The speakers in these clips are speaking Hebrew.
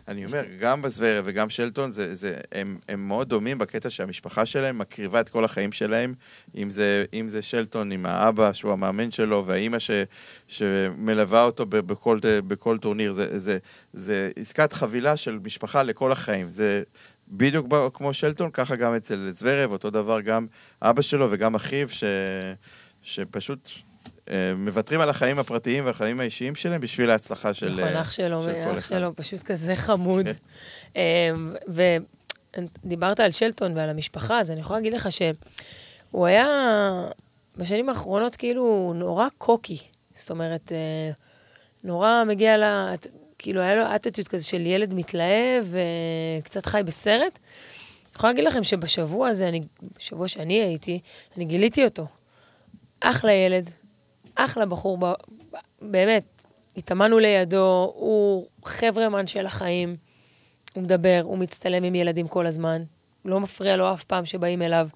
אני אומר, גם בזוורב וגם שלטון, הם מאוד דומים בקטע שהמשפחה שלהם מקריבה את כל החיים שלהם, אם זה שלטון עם האבא, שהוא המאמן שלו, והאימא שמלווה אותו בכל טורניר. זה עסקת חבילה של משפחה לכל החיים. זה בדיוק כמו שלטון, ככה גם אצל זוורב, אותו דבר גם אבא שלו וגם אחיו, שפשוט מוותרים על החיים הפרטיים והחיים האישיים שלהם בשביל ההצלחה של כל אחד. נכון, אח שלו פשוט כזה חמוד. ודיברת על שלטון ועל המשפחה, אז אני יכולה להגיד לך שהוא היה בשנים האחרונות כאילו נורא קוקי. זאת אומרת, נורא מגיע כאילו היה לו אטטיוד כזה של ילד מתלהב וקצת חי בסרט. אני יכולה להגיד לכם שבשבוע הזה, בשבוע שאני הייתי, אני גיליתי אותו. אחלה ילד, אחלה בחור, באמת, התאמנו לידו, הוא חברמן של החיים, הוא מדבר, הוא מצטלם עם ילדים כל הזמן, לא מפריע לו אף פעם שבאים אליו.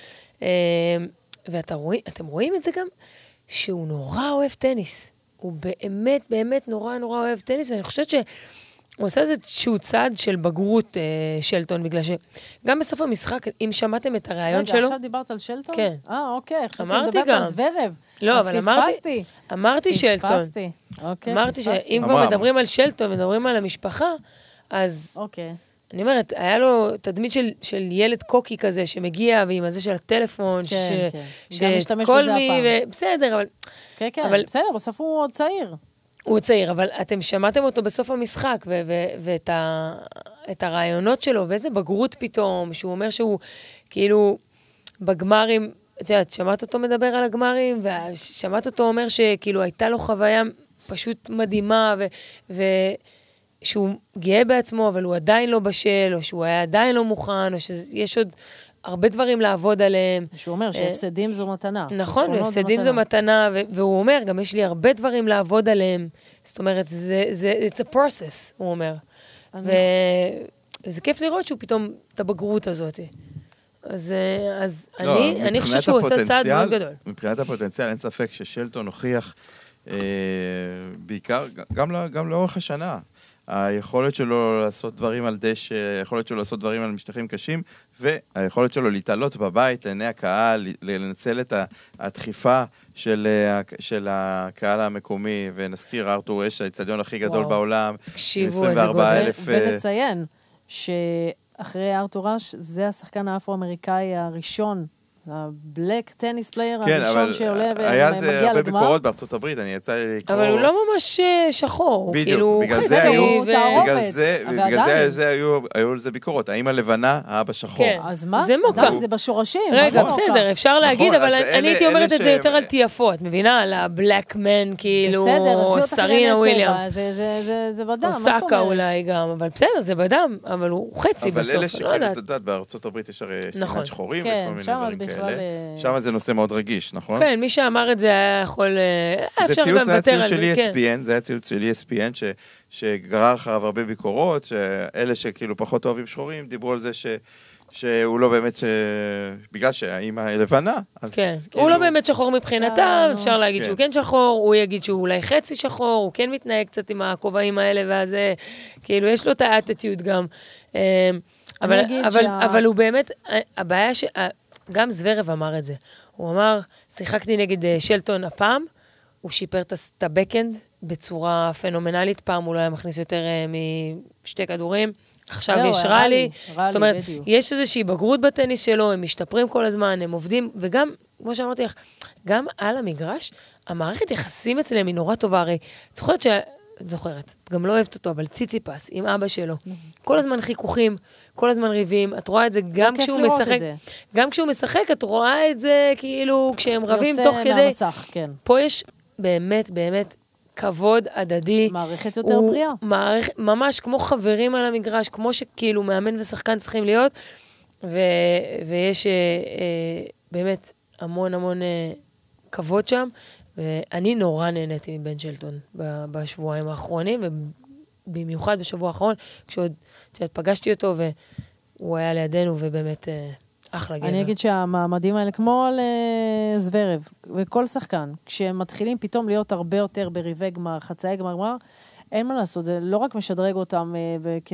ואתם רואים את זה גם, שהוא נורא אוהב טניס. הוא באמת, באמת נורא נורא אוהב טניס, ואני חושבת שהוא עושה איזשהו צעד של בגרות שלטון, בגלל שגם בסוף המשחק, אם שמעתם את הרעיון שלו... רגע, עכשיו דיברת על שלטון? כן. אוקיי, עכשיו מדברת על זוורב. לא, אבל אמרתי שלטון. אמרתי שאם כבר מדברים על שלטון, מדברים על המשפחה, אז... אוקיי. אני אומרת, היה לו תדמית של ילד קוקי כזה, שמגיע, ועם הזה של הטלפון, כן, כן. גם משתמש בזה הפעם. בסדר, אבל... כן, כן, בסדר, בסוף הוא עוד צעיר. הוא צעיר, אבל אתם שמעתם אותו בסוף המשחק, ואת הרעיונות שלו, ואיזה בגרות פתאום, שהוא אומר שהוא כאילו בגמרים, את יודעת, שמעת אותו מדבר על הגמרים, ושמעת אותו אומר שכאילו הייתה לו חוויה פשוט מדהימה, שהוא גאה בעצמו, אבל הוא עדיין לא בשל, או שהוא היה עדיין לא מוכן, או שיש עוד הרבה דברים לעבוד עליהם. שהוא אומר שהפסדים זו מתנה. נכון, והפסדים זו מתנה, והוא אומר, גם יש לי הרבה דברים לעבוד עליהם. זאת אומרת, it's a process, הוא אומר. וזה כיף לראות שהוא פתאום, את הבגרות הזאת. אז אני חושבת שהוא עושה צעד מאוד גדול. מבחינת הפוטנציאל, אין ספק ששלטון הוכיח, בעיקר, גם לאורך השנה, היכולת שלו לעשות דברים על דשא, היכולת שלו לעשות דברים על משטחים קשים, והיכולת שלו להתעלות בבית, לעיני הקהל, לנצל את הדחיפה של הקהל המקומי, ונזכיר, ארתור אש, האצטדיון הכי גדול בעולם, 24,000... ונציין שאחרי ארתור אש, זה השחקן האפרו-אמריקאי הראשון, הבלק טניס פלייר הראשון שעולה ומגיע לגמר. היה זה הרבה ביקורות בארצות הברית, אני יצא לי לקרוא... אבל הוא לא ממש שחור. בדיוק, בגלל זה היו על זה ביקורות. האמא לבנה, האבא שחור. אז מה? זה מוקע. זה בשורשים. רגע, בסדר, אפשר להגיד, אבל אני הייתי אומרת את זה יותר על תייפות, מבינה? על הבלק מן, כאילו, סרינה וויליאמס. זה בדם, מה זאת אומרת? אוסקה אולי גם, אבל בסדר, זה בדם, אבל הוא חצי בסוף. אבל אלה שכאילו, את יודעת, בארצות הברית יש הרי סימן שחורים וכל מיני דברים כאלה. שם זה נושא מאוד רגיש, נכון? כן, מי שאמר את זה היה יכול... זה היה ציוץ של ESPN, זה היה ציוץ של ESPN, שגרר אחריו הרבה ביקורות, שאלה שכאילו פחות אוהבים שחורים, דיברו על זה שהוא לא באמת, בגלל שהאימא היא לבנה, אז כן, הוא לא באמת שחור מבחינתם, אפשר להגיד שהוא כן שחור, הוא יגיד שהוא אולי חצי שחור, הוא כן מתנהג קצת עם הכובעים האלה, ואז כאילו יש לו את האטטיוד גם. אבל הוא באמת, הבעיה גם זוורב אמר את זה. הוא אמר, שיחקתי נגד שלטון הפעם, הוא שיפר את הבקאנד בצורה פנומנלית, פעם הוא לא היה מכניס יותר משתי כדורים, עכשיו יש רלי, זאת אומרת, יש איזושהי בגרות בטניס שלו, הם משתפרים כל הזמן, הם עובדים, וגם, כמו שאמרתי לך, גם על המגרש, המערכת יחסים אצלם היא נורא טובה, הרי, זוכרת, גם לא אוהבת אותו, אבל ציציפס עם אבא שלו, כל הזמן חיכוכים, כל הזמן ריבים, את רואה את זה גם כשהוא משחק, גם כשהוא משחק, את רואה את זה כאילו כשהם רבים תוך כדי, מהמסך, כן. פה יש באמת, באמת כבוד הדדי. מערכת יותר בריאה. ממש כמו חברים על המגרש, כמו שכאילו מאמן ושחקן צריכים להיות, ויש באמת המון המון כבוד שם, ואני נורא נהניתי מבן שלטון בשבועיים האחרונים, ובמיוחד בשבוע האחרון, כשעוד פגשתי אותו, והוא היה לידינו, ובאמת אחלה גבר. אני אגיד שהמעמדים האלה, כמו על זוורב, וכל שחקן, כשהם מתחילים פתאום להיות הרבה יותר בריבי גמר, חצאי גמר, אין מה לעשות, זה לא רק משדרג אותם